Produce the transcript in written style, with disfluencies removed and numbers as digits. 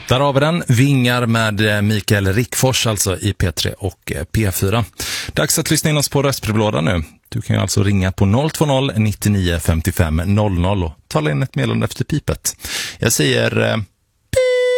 Där har vi den, Vingar med Mikael Rickfors alltså i P3 och P4. Dags att lyssna in oss på röstbrevlådan nu. Du kan ju alltså ringa på 020 99 55 00 och tala in ett meddelande efter pipet. Jag säger